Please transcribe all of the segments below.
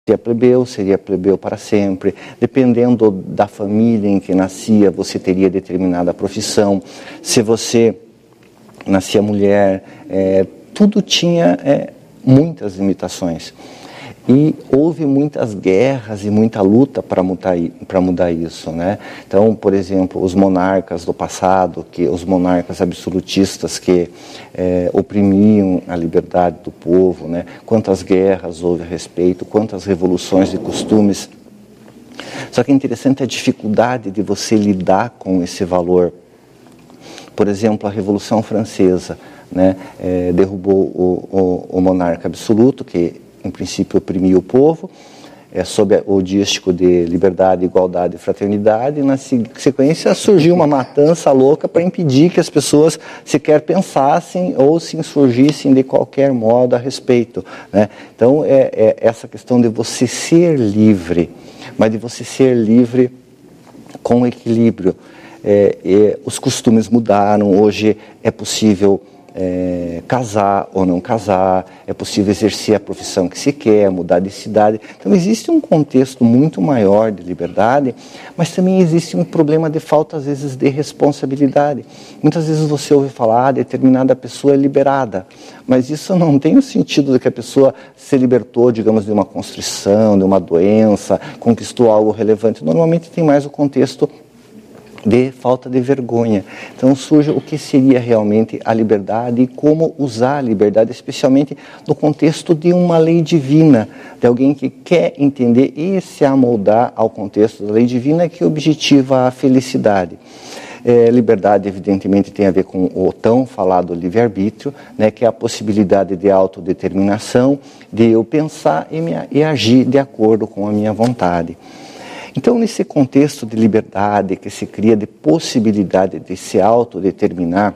seria plebeu para sempre. Dependendo da família em que nascia, você teria determinada profissão. Se você nascia mulher, tudo tinha muitas limitações. E houve muitas guerras e muita luta para mudar isso, né? Então, por exemplo, os monarcas do passado, os monarcas absolutistas que oprimiam a liberdade do povo, né? Quantas guerras houve a respeito, quantas revoluções de costumes. Só que é interessante a dificuldade de você lidar com esse valor. Por exemplo, a Revolução Francesa, né? Derrubou o monarca absoluto, que em princípio oprimia o povo, sob o dístico de liberdade, igualdade e fraternidade, e na sequência surgiu uma matança louca para impedir que as pessoas sequer pensassem ou se insurgissem de qualquer modo a respeito, né? Então, essa questão de você ser livre, mas de você ser livre com equilíbrio. Os costumes mudaram, hoje é possível casar ou não casar, é possível exercer a profissão que se quer, mudar de cidade. Então existe um contexto muito maior de liberdade, mas também existe um problema de falta, às vezes, de responsabilidade. Muitas vezes você ouve falar, determinada pessoa é liberada, mas isso não tem o sentido de que a pessoa se libertou, digamos, de uma constrição, de uma doença, conquistou algo relevante. Normalmente tem mais o contexto de falta de vergonha. Então surge o que seria realmente a liberdade e como usar a liberdade, especialmente no contexto de uma lei divina, de alguém que quer entender e se amoldar ao contexto da lei divina que objetiva a felicidade. Liberdade, evidentemente, tem a ver com o tão falado livre-arbítrio, né, que é a possibilidade de autodeterminação, de eu pensar e agir de acordo com a minha vontade. Então, nesse contexto de liberdade que se cria, de possibilidade de se autodeterminar,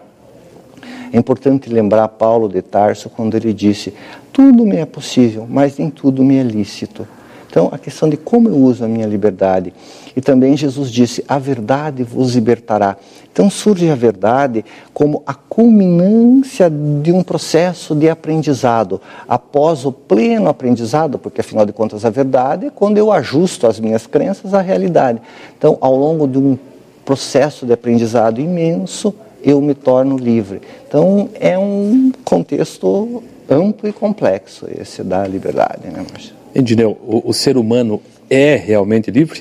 é importante lembrar Paulo de Tarso quando ele disse: tudo me é possível, mas nem tudo me é lícito. Então, a questão de como eu uso a minha liberdade. E também Jesus disse: a verdade vos libertará. Então surge a verdade como a culminância de um processo de aprendizado. Após o pleno aprendizado, porque afinal de contas a verdade é quando eu ajusto as minhas crenças à realidade. Então, ao longo de um processo de aprendizado imenso, eu me torno livre. Então, é um contexto amplo e complexo esse da liberdade, né, Márcio? Edineu, o ser humano é realmente livre?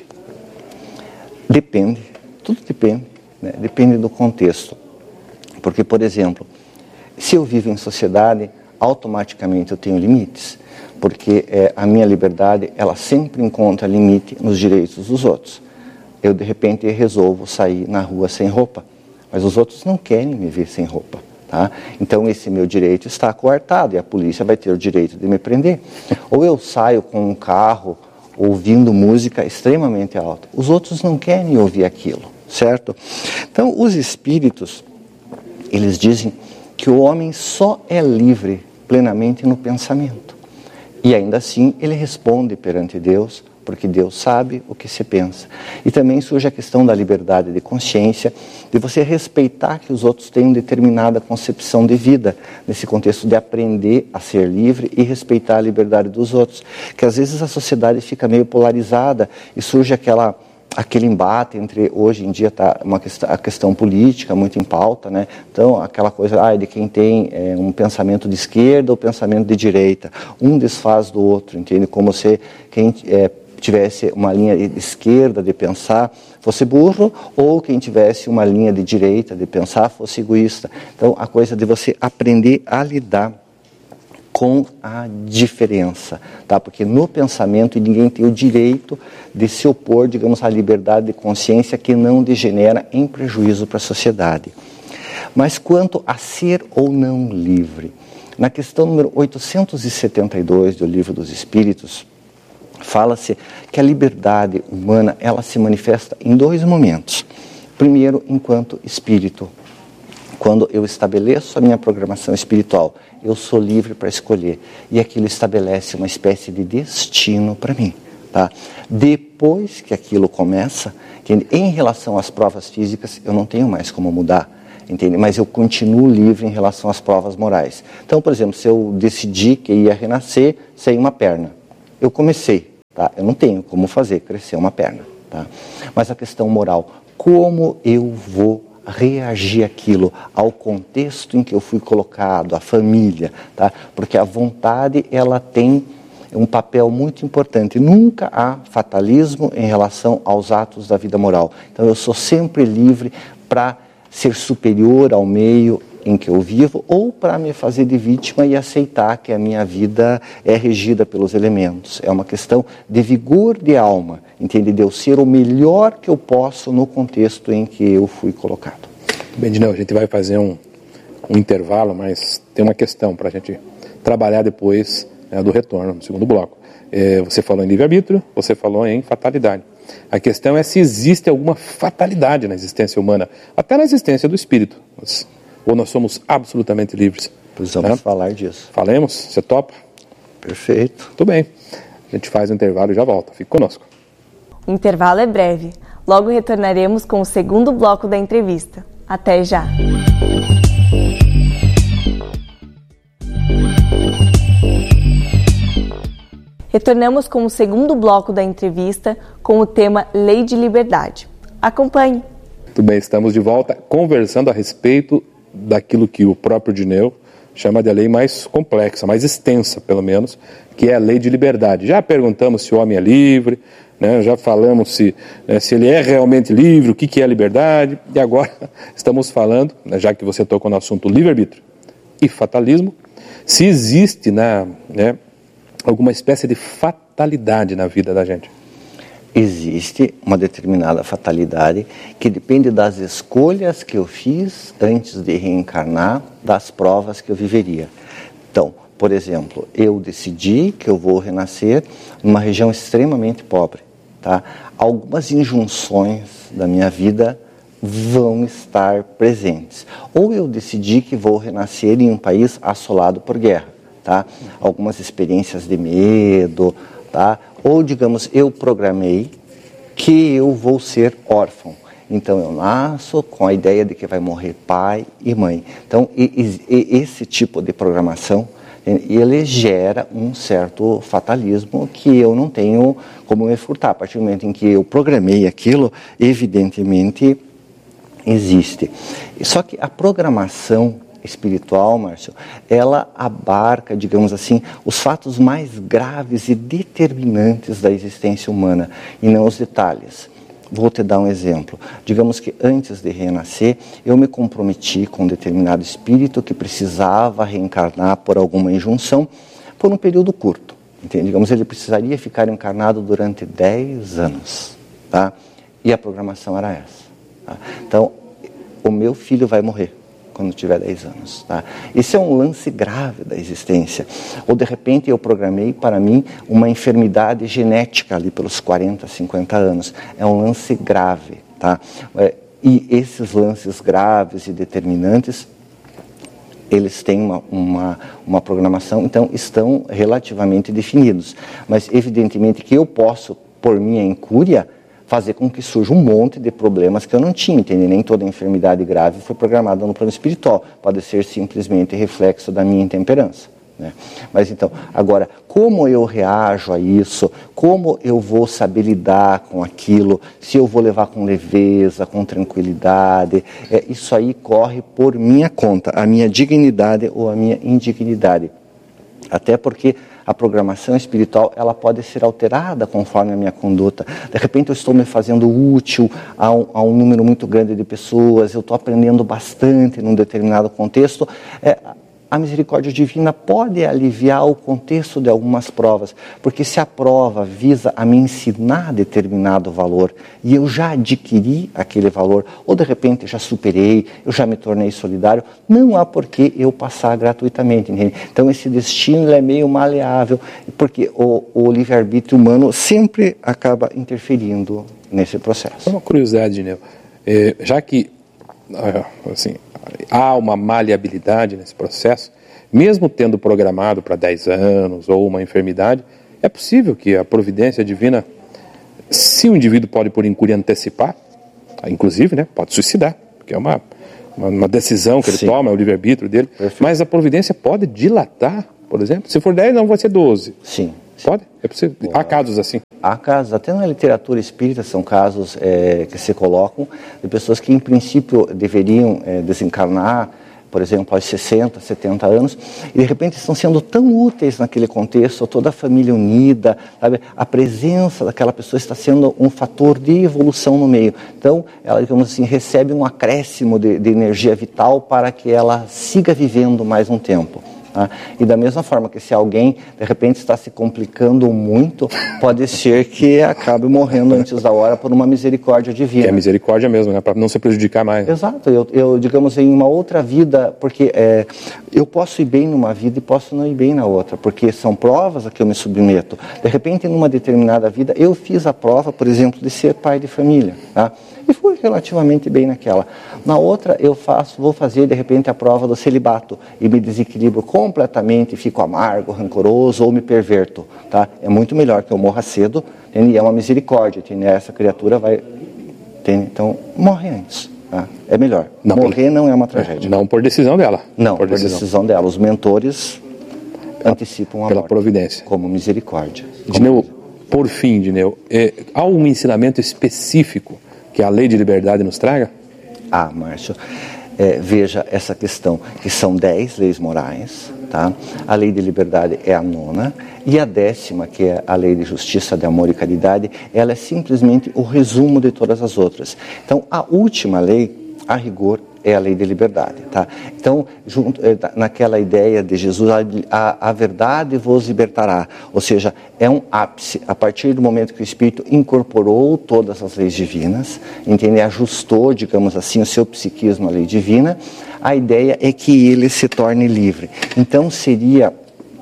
Depende, tudo depende, né? Depende do contexto. Porque, por exemplo, se eu vivo em sociedade, automaticamente eu tenho limites, porque a minha liberdade, ela sempre encontra limite nos direitos dos outros. Eu, de repente, resolvo sair na rua sem roupa, mas os outros não querem me ver sem roupa. Tá? Então esse meu direito está coartado e a polícia vai ter o direito de me prender. Ou eu saio com um carro ouvindo música extremamente alta. Os outros não querem ouvir aquilo, certo? Então os espíritos, eles dizem que o homem só é livre plenamente no pensamento. E ainda assim ele responde perante Deus, porque Deus sabe o que se pensa. E também surge a questão da liberdade de consciência, de você respeitar que os outros têm determinada concepção de vida, nesse contexto de aprender a ser livre e respeitar a liberdade dos outros. Que às vezes a sociedade fica meio polarizada e surge aquele embate entre, hoje em dia está a questão política muito em pauta, né? Então aquela coisa de quem tem um pensamento de esquerda ou pensamento de direita, um desfaz do outro, entende? Como se quem tivesse uma linha de esquerda de pensar fosse burro, ou quem tivesse uma linha de direita de pensar fosse egoísta. Então a coisa de você aprender a lidar com a diferença, tá? Porque no pensamento ninguém tem o direito de se opor, digamos, à liberdade de consciência que não degenera em prejuízo para a sociedade. Mas quanto a ser ou não livre, na questão número 872 do Livro dos Espíritos, fala-se que a liberdade humana, ela se manifesta em dois momentos. Primeiro, enquanto espírito. Quando eu estabeleço a minha programação espiritual, eu sou livre para escolher. E aquilo estabelece uma espécie de destino para mim. Tá? Depois que aquilo começa, entende? Em relação às provas físicas, eu não tenho mais como mudar. Entende? Mas eu continuo livre em relação às provas morais. Então, por exemplo, se eu decidi que ia renascer sem uma perna, eu comecei. tá? Eu não tenho como fazer crescer uma perna, tá? Mas a questão moral, como eu vou reagir àquilo, ao contexto em que eu fui colocado, à família, tá? Porque a vontade, ela tem um papel muito importante. Nunca há fatalismo em relação aos atos da vida moral. Então eu sou sempre livre para ser superior ao meio em que eu vivo ou para me fazer de vítima e aceitar que a minha vida é regida pelos elementos. É uma questão de vigor de alma, entende? De eu ser o melhor que eu posso no contexto em que eu fui colocado. Bem, Dineu, a gente vai fazer um intervalo, mas tem uma questão para a gente trabalhar depois do retorno, no segundo bloco. Você falou em livre-arbítrio, você falou em fatalidade. A questão é se existe alguma fatalidade na existência humana, até na existência do espírito. Ou nós somos absolutamente livres? Precisamos falar disso. Falemos? Você topa? Perfeito. Tudo bem. A gente faz um intervalo e já volta. Fique conosco. O intervalo é breve. Logo retornaremos com o segundo bloco da entrevista. Até já! Retornamos com o segundo bloco da entrevista com o tema Lei de Liberdade. Acompanhe! Muito bem, estamos de volta conversando a respeito daquilo que o próprio Dineu chama de a lei mais complexa, mais extensa pelo menos, que é a lei de liberdade. Já perguntamos se o homem é livre, né? Já falamos se ele é realmente livre, o que é liberdade, e agora estamos falando, já que você tocou no assunto livre-arbítrio e fatalismo, se existe alguma espécie de fatalidade na vida da gente. Existe uma determinada fatalidade que depende das escolhas que eu fiz antes de reencarnar, das provas que eu viveria. Então, por exemplo, eu decidi que eu vou renascer numa região extremamente pobre, tá? Algumas injunções da minha vida vão estar presentes. Ou eu decidi que vou renascer em um país assolado por guerra, tá? Algumas experiências de medo, tá? Ou, digamos, eu programei que eu vou ser órfão. Então, eu nasço com a ideia de que vai morrer pai e mãe. Então, esse tipo de programação, ele gera um certo fatalismo que eu não tenho como me furtar. A partir do momento em que eu programei aquilo, evidentemente, existe. Só que a programação espiritual, Márcio, ela abarca, digamos assim, os fatos mais graves e determinantes da existência humana, e não os detalhes. Vou te dar um exemplo. Digamos que antes de renascer, eu me comprometi com um determinado espírito que precisava reencarnar por alguma injunção por um período curto. Entende? Digamos, ele precisaria ficar encarnado durante 10 anos. Tá? E a programação era essa. Tá? Então, o meu filho vai morrer quando tiver 10 anos. Tá? Esse é um lance grave da existência. Ou, de repente, eu programei para mim uma enfermidade genética ali pelos 40, 50 anos. É um lance grave. Tá? E esses lances graves e determinantes, eles têm uma programação, então estão relativamente definidos. Mas, evidentemente, que eu posso, por minha incúria, fazer com que surja um monte de problemas que eu não tinha, entende? Nem toda enfermidade grave foi programada no plano espiritual. Pode ser simplesmente reflexo da minha intemperança, né? Mas então, agora, como eu reajo a isso? Como eu vou saber lidar com aquilo? Se eu vou levar com leveza, com tranquilidade? Isso aí corre por minha conta, a minha dignidade ou a minha indignidade. Até porque a programação espiritual, ela pode ser alterada conforme a minha conduta. De repente eu estou me fazendo útil a um número muito grande de pessoas, eu estou aprendendo bastante num determinado contexto. A misericórdia divina pode aliviar o contexto de algumas provas, porque se a prova visa a me ensinar determinado valor e eu já adquiri aquele valor, ou de repente já superei, eu já me tornei solidário, não há por que eu passar gratuitamente, entende? Então esse destino é meio maleável, porque o livre-arbítrio humano sempre acaba interferindo nesse processo. Uma curiosidade, Dineu, já que assim, há uma maleabilidade nesse processo, mesmo tendo programado para 10 anos ou uma enfermidade, é possível que a providência divina, se o indivíduo pode por incúria antecipar, inclusive, né, pode suicidar, porque é uma decisão que ele Sim. toma, é o livre-arbítrio dele. Perfeito. Mas a providência pode dilatar, por exemplo, se for 10 não vai ser 12. Sim. Pode? É possível? Há casos assim? Há casos, até na literatura espírita, são casos que se colocam de pessoas que, em princípio, deveriam desencarnar, por exemplo, aos 60, 70 anos, e de repente estão sendo tão úteis naquele contexto, toda a família unida, sabe? A presença daquela pessoa está sendo um fator de evolução no meio. Então, ela, digamos assim, recebe um acréscimo de energia vital para que ela siga vivendo mais um tempo. Tá? E da mesma forma que se alguém, de repente, está se complicando muito, pode ser que acabe morrendo antes da hora por uma misericórdia divina. Que é misericórdia mesmo, né? Para não se prejudicar mais. Exato. Eu, digamos, em uma outra vida, porque eu posso ir bem numa vida e posso não ir bem na outra, porque são provas a que eu me submeto. De repente, numa determinada vida, eu fiz a prova, por exemplo, de ser pai de família, tá? E fui relativamente bem naquela. Na outra, vou fazer, de repente, a prova do celibato e me desequilibro completamente, fico amargo, rancoroso ou me perverto, tá? É muito melhor que eu morra cedo, e é uma misericórdia, entende? Essa criatura vai... Entende? Então, morre antes, tá? É melhor. Não, morrer não é uma tragédia. Não por decisão dela. Não, por decisão dela. Os mentores antecipam a morte. Pela providência. Como misericórdia. Dineu, por fim, Dineu, há um ensinamento específico que a lei de liberdade nos traga? Márcio, veja essa questão, que são 10 leis morais, tá? A lei de liberdade é a 9ª, e a 10ª, que é a lei de justiça, de amor e caridade, ela é simplesmente o resumo de todas as outras. Então, a última lei, a rigor, é a lei de liberdade, tá? Então, naquela ideia de Jesus, a verdade vos libertará, ou seja, é um ápice, a partir do momento que o Espírito incorporou todas as leis divinas, entende? Ajustou, digamos assim, o seu psiquismo à lei divina, a ideia é que ele se torne livre. Então, seria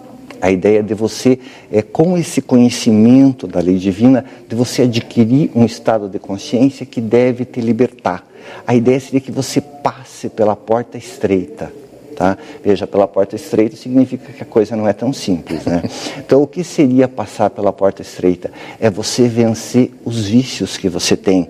a ideia de você, com esse conhecimento da lei divina, de você adquirir um estado de consciência que deve te libertar. A ideia seria que você passe pela porta estreita, tá? Veja, pela porta estreita significa que a coisa não é tão simples, né? Então, o que seria passar pela porta estreita? É você vencer os vícios que você tem.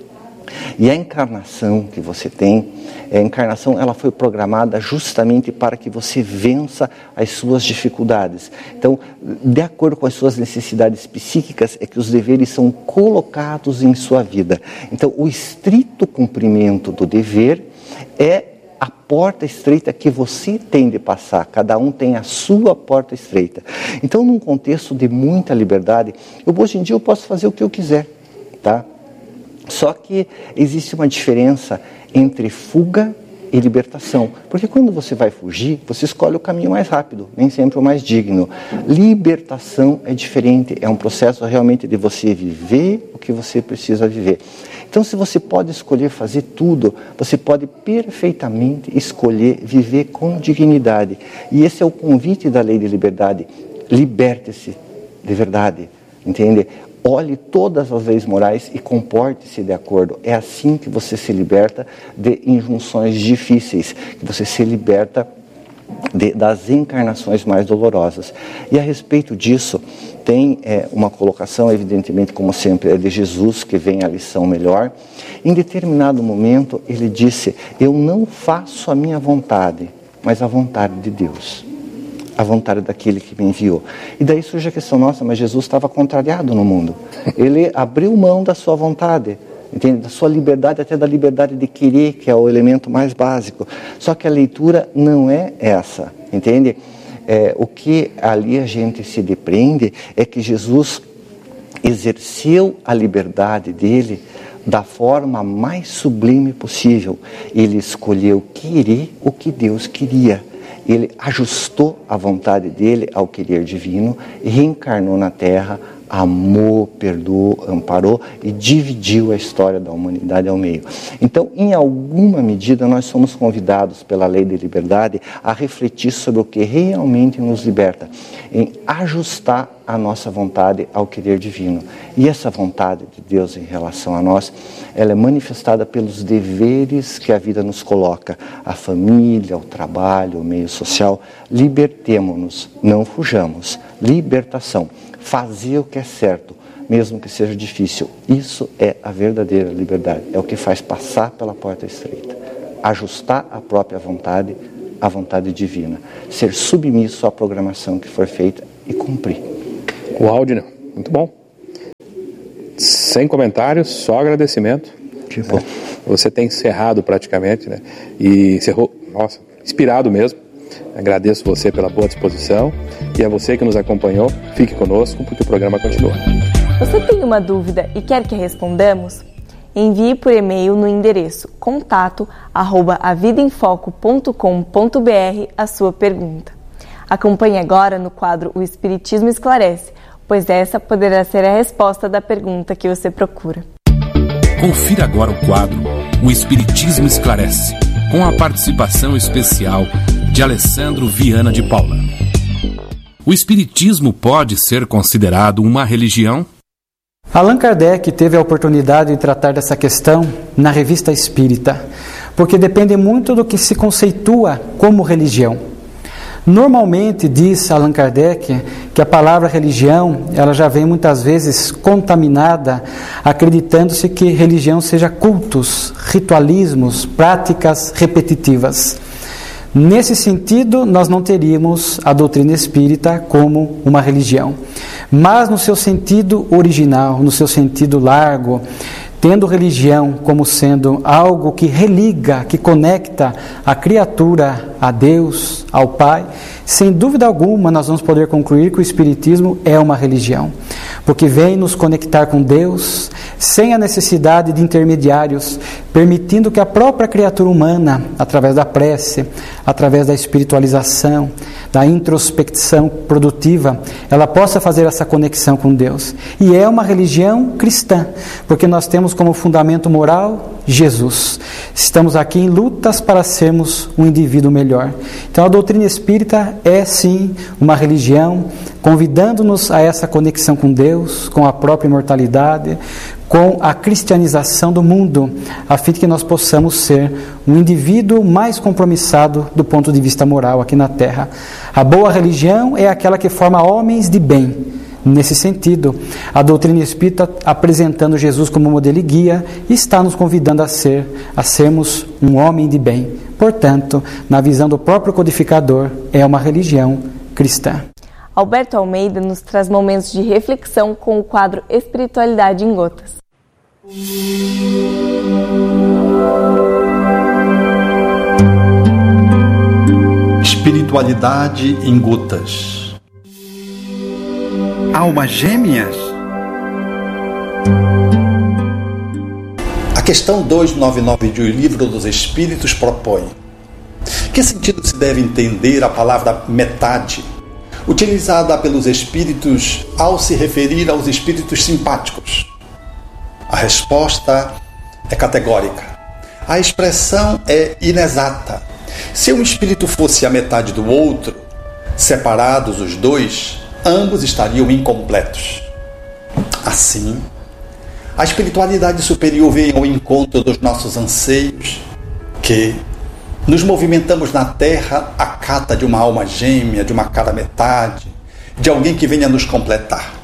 E a encarnação que você tem, a encarnação ela foi programada justamente para que você vença as suas dificuldades. Então, de acordo com as suas necessidades psíquicas, é que os deveres são colocados em sua vida. Então, o estrito cumprimento do dever é a porta estreita que você tem de passar. Cada um tem a sua porta estreita. Então, num contexto de muita liberdade, hoje em dia eu posso fazer o que eu quiser, tá? Só que existe uma diferença entre fuga e libertação. Porque quando você vai fugir, você escolhe o caminho mais rápido, nem sempre o mais digno. Libertação é diferente, é um processo realmente de você viver o que você precisa viver. Então, se você pode escolher fazer tudo, você pode perfeitamente escolher viver com dignidade. E esse é o convite da lei de liberdade. Liberte-se de verdade, entende? Olhe todas as leis morais e comporte-se de acordo. É assim que você se liberta de injunções difíceis, que você se liberta das encarnações mais dolorosas. E a respeito disso, tem uma colocação, evidentemente, como sempre, é de Jesus, que vem a lição melhor. Em determinado momento, ele disse: eu não faço a minha vontade, mas a vontade de Deus. A vontade daquele que me enviou. E daí surge a questão, nossa, mas Jesus estava contrariado no mundo. Ele abriu mão da sua vontade, entende? Da sua liberdade, até da liberdade de querer, que é o elemento mais básico. Só que a leitura não é essa, entende? O que ali a gente se depreende é que Jesus exerceu a liberdade dele da forma mais sublime possível. Ele escolheu querer o que Deus queria. Ele ajustou a vontade dele ao querer divino, reencarnou na Terra, amou, perdoou, amparou e dividiu a história da humanidade ao meio. Então, em alguma medida, nós somos convidados pela lei de liberdade a refletir sobre o que realmente nos liberta, em ajustar a nossa vontade ao querer divino. E essa vontade de Deus em relação a nós, ela é manifestada pelos deveres que a vida nos coloca, a família, o trabalho, o meio social. Libertemo-nos, não fujamos. Libertação. Fazer o que é certo, mesmo que seja difícil. Isso é a verdadeira liberdade. É o que faz passar pela porta estreita. Ajustar a própria vontade à vontade divina. Ser submisso à programação que foi feita e cumprir. Uau, Dineu, muito bom. Sem comentários, só agradecimento. Que bom. Você tem encerrado praticamente, né? E encerrou, nossa, inspirado mesmo. Agradeço você pela boa disposição e a você que nos acompanhou, fique conosco porque o programa continua. Você tem uma dúvida e quer que respondamos? Envie por e-mail no endereço contato@avidaemfoco.com.br a sua pergunta. Acompanhe agora no quadro O Espiritismo Esclarece, pois essa poderá ser a resposta da pergunta que você procura. Confira agora o quadro O Espiritismo Esclarece, com a participação especial de Alessandro Viana de Paula. O Espiritismo pode ser considerado uma religião? Allan Kardec teve a oportunidade de tratar dessa questão na Revista Espírita, porque depende muito do que se conceitua como religião. Normalmente, diz Allan Kardec, que a palavra religião ela já vem muitas vezes contaminada, acreditando-se que religião seja cultos, ritualismos, práticas repetitivas. Nesse sentido, nós não teríamos a doutrina espírita como uma religião. Mas no seu sentido original, no seu sentido largo, tendo religião como sendo algo que religa, que conecta a criatura a Deus, ao Pai, sem dúvida alguma nós vamos poder concluir que o Espiritismo é uma religião, porque vem nos conectar com Deus sem a necessidade de intermediários, permitindo que a própria criatura humana, através da prece, através da espiritualização, da introspecção produtiva, ela possa fazer essa conexão com Deus. E é uma religião cristã, porque nós temos como fundamento moral Jesus. Estamos aqui em lutas para sermos um indivíduo melhor. Então a doutrina espírita é sim uma religião, convidando-nos a essa conexão com Deus, com a própria imortalidade, com a cristianização do mundo, a fim de que nós possamos ser um indivíduo mais compromissado do ponto de vista moral aqui na Terra. A boa religião é aquela que forma homens de bem. Nesse sentido, a doutrina espírita, apresentando Jesus como modelo e guia, está nos convidando a sermos um homem de bem. Portanto, na visão do próprio codificador, é uma religião cristã. Alberto Almeida nos traz momentos de reflexão com o quadro Espiritualidade em Gotas. Espiritualidade em Gotas. Almas gêmeas? A questão 299 do Livro dos Espíritos propõe: que sentido se deve entender a palavra metade, utilizada pelos espíritos ao se referir aos espíritos simpáticos? A resposta é categórica. A expressão é inexata. Se um espírito fosse a metade do outro, separados os dois, ambos estariam incompletos. Assim, a espiritualidade superior vem ao encontro dos nossos anseios, que nos movimentamos na Terra à cata de uma alma gêmea, de uma cara metade, de alguém que venha nos completar.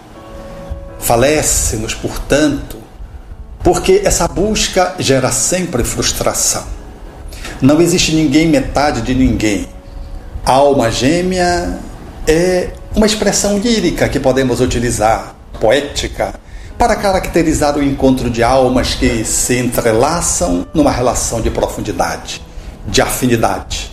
Falece-nos, portanto, porque essa busca gera sempre frustração. Não existe ninguém metade de ninguém. A alma gêmea é uma expressão lírica que podemos utilizar, poética, para caracterizar o encontro de almas que se entrelaçam numa relação de profundidade, de afinidade.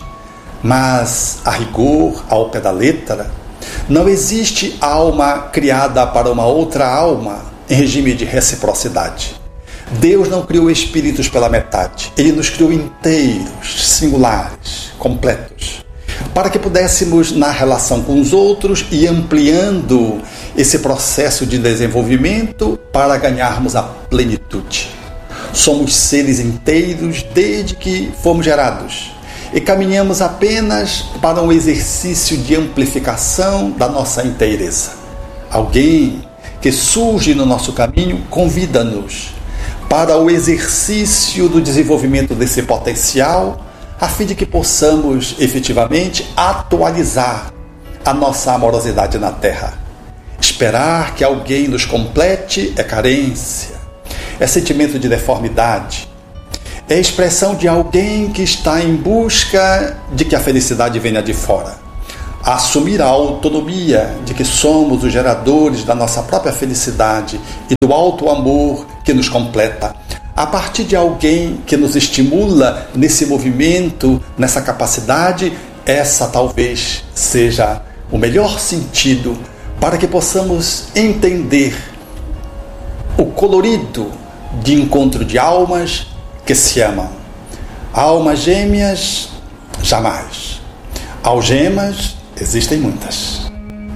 Mas, a rigor, ao pé da letra, não existe alma criada para uma outra alma em regime de reciprocidade. Deus não criou espíritos pela metade. Ele nos criou inteiros, singulares, completos, para que pudéssemos, na relação com os outros, ir ampliando esse processo de desenvolvimento para ganharmos a plenitude. Somos seres inteiros desde que fomos gerados e caminhamos apenas para um exercício de amplificação da nossa inteireza. Alguém que surge no nosso caminho convida-nos para o exercício do desenvolvimento desse potencial, a fim de que possamos efetivamente atualizar a nossa amorosidade na Terra. Esperar que alguém nos complete é carência, é sentimento de deformidade, é expressão de alguém que está em busca de que a felicidade venha de fora. a assumir a autonomia de que somos os geradores da nossa própria felicidade e do alto amor que nos completa, a partir de alguém que nos estimula nesse movimento, nessa capacidade, essa talvez seja o melhor sentido para que possamos entender o colorido de encontro de almas que se amam. Almas gêmeas, jamais. Algemas, existem muitas.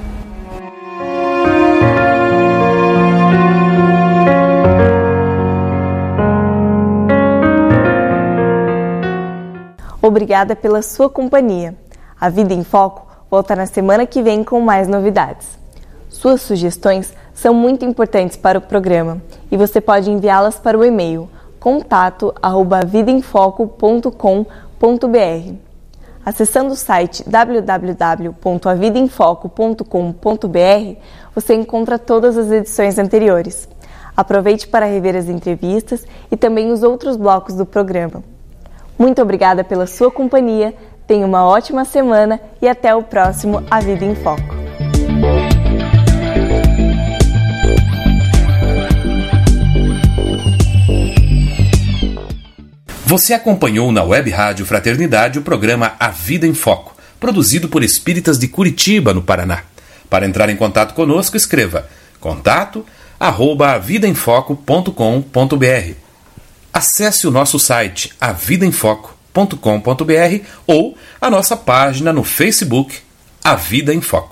Obrigada pela sua companhia. A Vida em Foco volta na semana que vem com mais novidades. Suas sugestões são muito importantes para o programa e você pode enviá-las para o e-mail contato@vidaemfoco.com.br. Acessando o site www.avidaemfoco.com.br, você encontra todas as edições anteriores. Aproveite para rever as entrevistas e também os outros blocos do programa. Muito obrigada pela sua companhia, tenha uma ótima semana e até o próximo A Vida em Foco. Você acompanhou na Web Rádio Fraternidade o programa A Vida em Foco, produzido por espíritas de Curitiba, no Paraná. Para entrar em contato conosco, escreva contato@avidaemfoco.com.br. Acesse o nosso site avidaemfoco.com.br ou a nossa página no Facebook A Vida em Foco.